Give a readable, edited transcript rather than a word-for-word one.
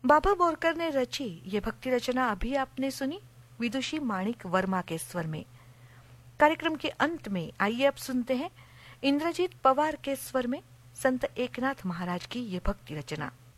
बाबा बोरकर ने रची ये भक्ति रचना अभी आपने सुनी विदुषी माणिक वर्मा के स्वर में। कार्यक्रम के अंत में आइए अब सुनते हैं इंद्रजीत पवार के स्वर में संत एकनाथ महाराज की ये भक्ति रचना।